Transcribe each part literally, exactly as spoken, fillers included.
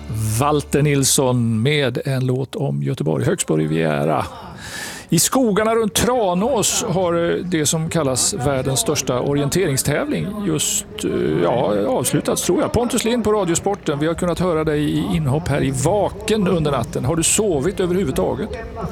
Valter Nilsson med en låt om Göteborg, Högsbo Riviera. I skogarna runt Tranås har det som kallas världens största orienteringstävling just ja, avslutats, tror jag. Pontus Lind på Radiosporten. Vi har kunnat höra dig i inhopp här i Vaken under natten. Har du sovit överhuvudtaget?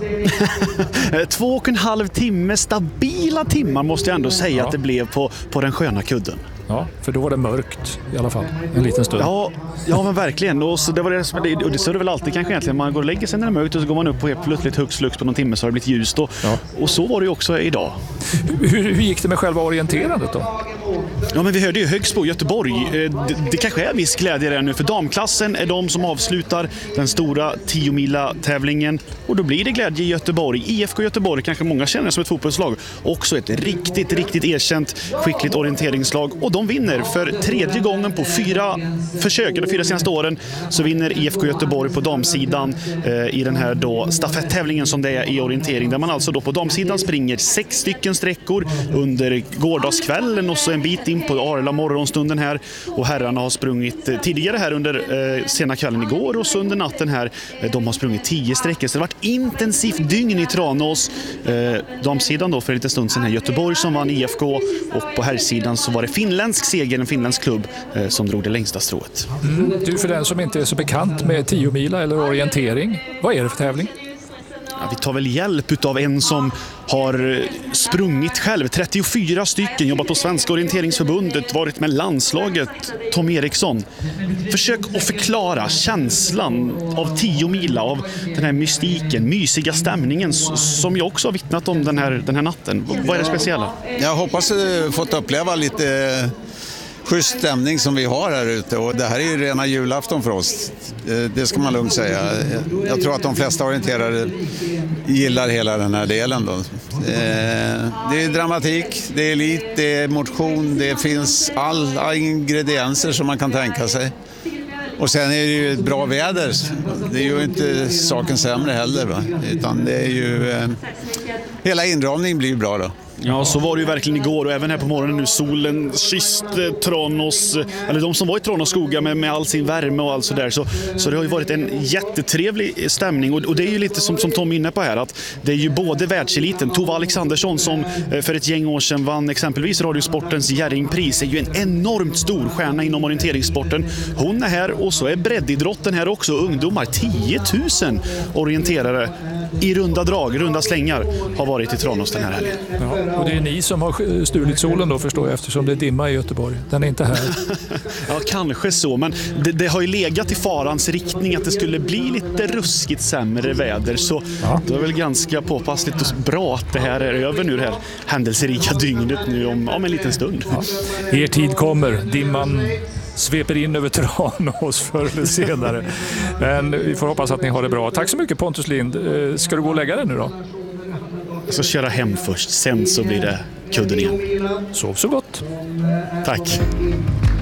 Två och en halv timme, stabila timmar måste jag ändå säga ja. Att det blev på, på den sköna kudden. Ja, för då var det mörkt i alla fall, en liten stund. Ja, ja men verkligen. Och, så det, var det, och det så är det väl alltid kanske egentligen. Man går och lägger sig när det är mörkt och så går man upp och helt plötsligt hux flux på någon timme så har det blivit ljust. Och, ja. och så var det ju också idag. Hur, hur gick det med själva orienterandet då? Ja, men vi hörde ju Högsbo, Göteborg. Det, det kanske är viss glädje där nu, för damklassen är de som avslutar den stora tio-mila-tävlingen. Och då blir det glädje i Göteborg. I F K Göteborg kanske många känner som ett fotbollslag. Också ett riktigt, riktigt erkänt skickligt orienteringslag. Och de vinner för tredje gången på fyra försök, eller fyra senaste åren, så vinner I F K Göteborg på damsidan eh, i den här då stafetttävlingen som det är i orientering. Där man alltså då på damsidan springer sex stycken sträckor under gårdagskvällen och så en bit in på Arla morgonstunden här, och herrarna har sprungit eh, tidigare här under eh, sena kvällen igår och så under natten här, eh, de har sprungit tio sträckor, så det har varit intensivt dygn i Tranås. eh, damsidan då för lite stund sedan här Göteborg som vann I F K, och på herrsidan så var det finländsk seger, en finländsk klubb eh, som drog det längsta strået. Mm. Du, för den som inte är så bekant med tio mila eller orientering, vad är det för tävling? Ja, vi tar väl hjälp av en som har sprungit själv, trettiofyra stycken, jobbat på Svenska orienteringsförbundet, varit med landslaget, Tom Eriksson. Försök att förklara känslan av tio mila, av den här mystiken, mysiga stämningen som jag också har vittnat om den här, den här natten. Vad är det speciella? Jag hoppas att du fått uppleva lite schysst stämning som vi har här ute, och det här är ju rena julafton för oss. Det ska man lugnt säga. Jag tror att de flesta orienterare gillar hela den här delen då. Det är dramatik, det är elit, det är motion, det finns alla ingredienser som man kan tänka sig. Och sen är det ju ett bra väder. Det är ju inte saken sämre heller, va? Utan det är ju hela inramningen blir ju bra då. Ja, så var det ju verkligen igår, och även här på morgonen nu. Solen kysste Tranås, eller de som var i Tranås skogar med, med all sin värme och allt så där. Så, så det har ju varit en jättetrevlig stämning, och, och det är ju lite som, som Tom är inne på här, att det är ju både världseliten, Tova Alexandersson som för ett gäng år sedan vann exempelvis Radiosportens Jerringpris, är ju en enormt stor stjärna inom orienteringssporten. Hon är här, och så är breddidrotten här också, ungdomar, tio tusen orienterare i runda drag, runda slängar har varit i Tranås den här helgen. Ja, och det är ni som har stulit solen då, förstår jag, eftersom det är dimma i Göteborg. Den är inte här. Ja, kanske så, men det, det har ju legat i farans riktning att det skulle bli lite ruskigt sämre väder, så ja. Det är väl ganska påpassligt och bra att det här är över nu, det här händelserika dygnet nu om, om en liten stund. Ja. Er tid kommer, dimman sveper in över Tranås förr eller senare. Men vi får hoppas att ni har det bra. Tack så mycket, Pontus Lind. Ska du gå och lägga dig nu då? Jag ska köra hem först, sen så blir det kudden igen. Sov så gott. Tack.